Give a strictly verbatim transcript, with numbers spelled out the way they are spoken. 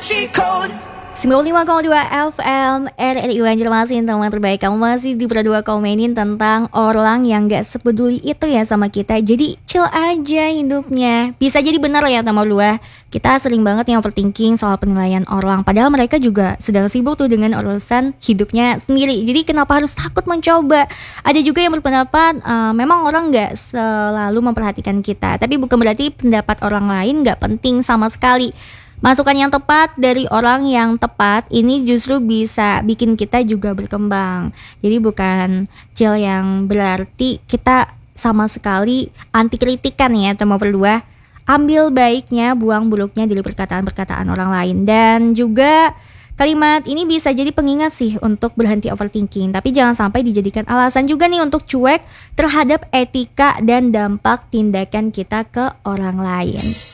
cheat code. sembilan puluh lima koma dua F M R R I Banjarmasin, teman terbaik. Kamu masih di Berdua komenin tentang orang yang gak sepeduli itu ya sama kita. Jadi chill aja hidupnya. Bisa jadi benar ya teman dua. Kita sering banget yang overthinking soal penilaian orang, padahal mereka juga sedang sibuk tuh dengan urusan hidupnya sendiri. Jadi kenapa harus takut mencoba? Ada juga yang berpendapat uh, memang orang gak selalu memperhatikan kita, tapi bukan berarti pendapat orang lain gak penting sama sekali. Masukan yang tepat dari orang yang tepat ini justru bisa bikin kita juga berkembang. Jadi bukan chill yang berarti kita sama sekali anti kritikan ya teman berdua. Ambil baiknya, buang buruknya dari perkataan-perkataan orang lain. Dan juga kalimat ini bisa jadi pengingat sih untuk berhenti overthinking. Tapi jangan sampai dijadikan alasan juga nih untuk cuek terhadap etika dan dampak tindakan kita ke orang lain.